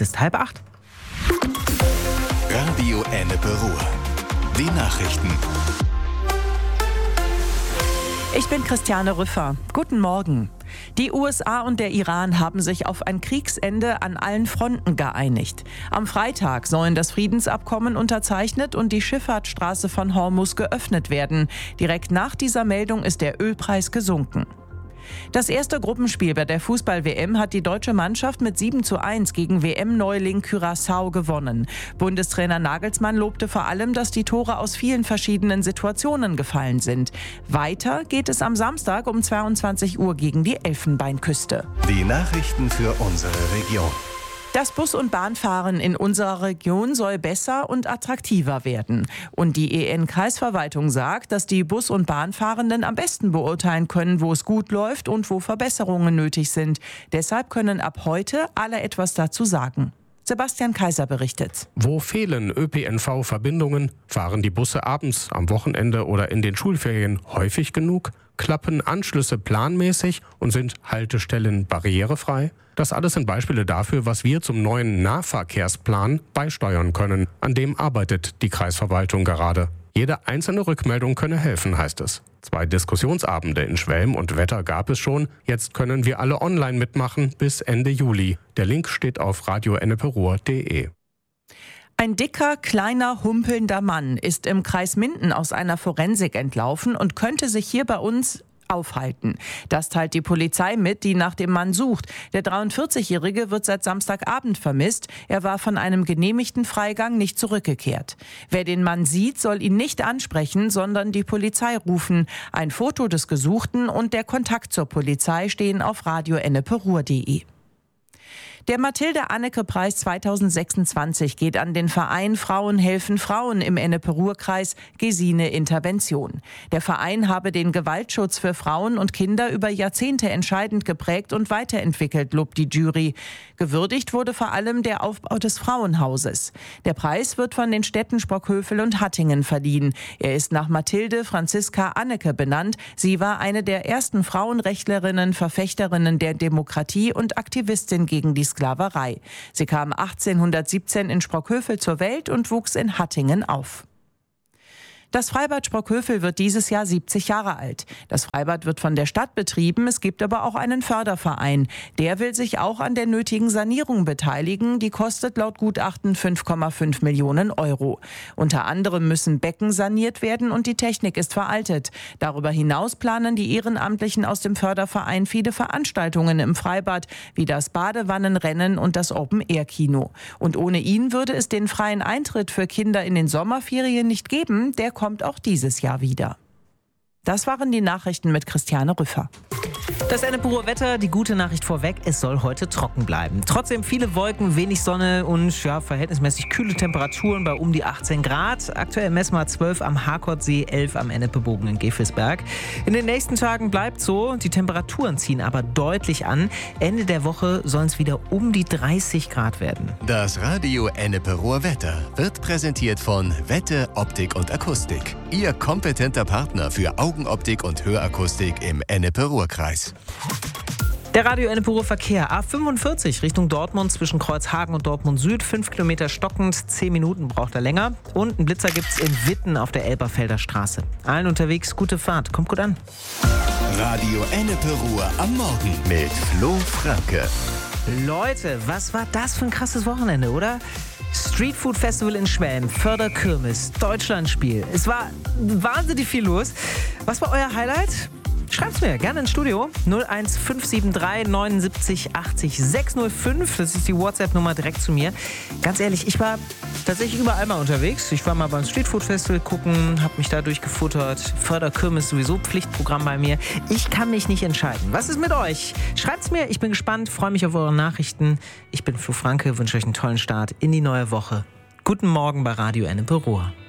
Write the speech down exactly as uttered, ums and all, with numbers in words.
Es ist halb acht. Radio Ennepe Ruhr. Die Nachrichten. Ich bin Christiane Rüffer. Guten Morgen. Die U S A und der Iran haben sich auf ein Kriegsende an allen Fronten geeinigt. Am Freitag sollen das Friedensabkommen unterzeichnet und die Schifffahrtsstraße von Hormuz geöffnet werden. Direkt nach dieser Meldung ist der Ölpreis gesunken. Das erste Gruppenspiel bei der Fußball-W M hat die deutsche Mannschaft mit sieben zu eins gegen W M-Neuling Curaçao gewonnen. Bundestrainer Nagelsmann lobte vor allem, dass die Tore aus vielen verschiedenen Situationen gefallen sind. Weiter geht es am Samstag um zweiundzwanzig Uhr gegen die Elfenbeinküste. Die Nachrichten für unsere Region. Das Bus- und Bahnfahren in unserer Region soll besser und attraktiver werden. Und die E N-Kreisverwaltung sagt, dass die Bus- und Bahnfahrenden am besten beurteilen können, wo es gut läuft und wo Verbesserungen nötig sind. Deshalb können ab heute alle etwas dazu sagen. Sebastian Kaiser berichtet. Wo fehlen Ö P N V-Verbindungen? Fahren die Busse abends, am Wochenende oder in den Schulferien häufig genug? Klappen Anschlüsse planmäßig und sind Haltestellen barrierefrei? Das alles sind Beispiele dafür, was wir zum neuen Nahverkehrsplan beisteuern können. An dem arbeitet die Kreisverwaltung gerade. Jede einzelne Rückmeldung könne helfen, heißt es. Zwei Diskussionsabende in Schwelm und Wetter gab es schon. Jetzt können wir alle online mitmachen bis Ende Juli. Der Link steht auf radio ennepe ruhr punkt de. Ein dicker, kleiner, humpelnder Mann ist im Kreis Minden aus einer Forensik entlaufen und könnte sich hier bei uns aufhalten. Das teilt die Polizei mit, die nach dem Mann sucht. Der dreiundvierzigjährige wird seit Samstagabend vermisst. Er war von einem genehmigten Freigang nicht zurückgekehrt. Wer den Mann sieht, soll ihn nicht ansprechen, sondern die Polizei rufen. Ein Foto des Gesuchten und der Kontakt zur Polizei stehen auf radio ennepe ruhr punkt de. Der Mathilde-Anneke-Preis zweitausendsechsundzwanzig geht an den Verein Frauen helfen Frauen im Ennepe-Ruhr-Kreis Gesine Intervention. Der Verein habe den Gewaltschutz für Frauen und Kinder über Jahrzehnte entscheidend geprägt und weiterentwickelt, lobt die Jury. Gewürdigt wurde vor allem der Aufbau des Frauenhauses. Der Preis wird von den Städten Sprockhövel und Hattingen verliehen. Er ist nach Mathilde Franziska Anneke benannt. Sie war eine der ersten Frauenrechtlerinnen, Verfechterinnen der Demokratie und Aktivistin gegen die Sklaverei. Sie kam achtzehnhundertsiebzehn in Sprockhövel zur Welt und wuchs in Hattingen auf. Das Freibad Sprockhövel wird dieses Jahr siebzig Jahre alt. Das Freibad wird von der Stadt betrieben, es gibt aber auch einen Förderverein. Der will sich auch an der nötigen Sanierung beteiligen. Die kostet laut Gutachten fünf Komma fünf Millionen Euro. Unter anderem müssen Becken saniert werden und die Technik ist veraltet. Darüber hinaus planen die Ehrenamtlichen aus dem Förderverein viele Veranstaltungen im Freibad, wie das Badewannenrennen und das Open-Air-Kino. Und ohne ihn würde es den freien Eintritt für Kinder in den Sommerferien nicht geben. Der kommt auch dieses Jahr wieder. Das waren die Nachrichten mit Christiane Rüffer. Das Ennepe-Ruhr Wetter, die gute Nachricht vorweg, es soll heute trocken bleiben. Trotzdem viele Wolken, wenig Sonne und ja, verhältnismäßig kühle Temperaturen bei um die achtzehn Grad. Aktuell messen wir zwölf am Harkortsee, elf am Ennepebogen in Gevelsberg. In den nächsten Tagen bleibt so, die Temperaturen ziehen aber deutlich an. Ende der Woche sollen es wieder um die dreißig Grad werden. Das Radio Ennepe-Ruhr Wetter wird präsentiert von Wette, Optik und Akustik. Ihr kompetenter Partner für Augenoptik und Hörakustik im Ennepe-Ruhr-Kreis. Der Radio Ennepe-Ruhr Verkehr. A fünfundvierzig Richtung Dortmund zwischen Kreuzhagen und Dortmund Süd. fünf Kilometer stockend, zehn Minuten braucht er länger. Und einen Blitzer gibt's in Witten auf der Elberfelder Straße. Allen unterwegs, gute Fahrt. Kommt gut an. Radio Ennepe-Ruhr am Morgen mit Flo Franke. Leute, was war das für ein krasses Wochenende, oder? Street Food Festival in Schwelm, Förderkirmes, Deutschlandspiel. Es war wahnsinnig viel los. Was war euer Highlight? Schreibt's mir gerne ins Studio. null eins fünf sieben drei neunundsiebzig achtzig sechshundertfünf. Das ist die WhatsApp-Nummer direkt zu mir. Ganz ehrlich, ich war tatsächlich überall mal unterwegs. Ich war mal beim Street Food Festival gucken, habe mich da durchgefuttert. Förderkirmes sowieso Pflichtprogramm bei mir. Ich kann mich nicht entscheiden. Was ist mit euch? Schreibt's mir. Ich bin gespannt, freue mich auf eure Nachrichten. Ich bin Flo Franke, wünsche euch einen tollen Start in die neue Woche. Guten Morgen bei Radio Ennepe-Ruhr.